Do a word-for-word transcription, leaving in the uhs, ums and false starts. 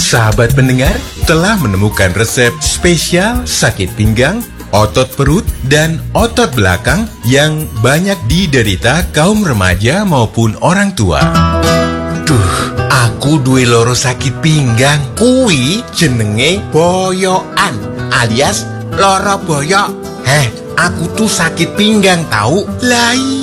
sahabat pendengar telah menemukan resep spesial sakit pinggang, otot perut, dan otot belakang yang banyak diderita kaum remaja maupun orang tua. Duh, aku duwe loro sakit pinggang. Kui jenenge boyokan alias loro boyok. Heh, aku tuh sakit pinggang tahu. Lai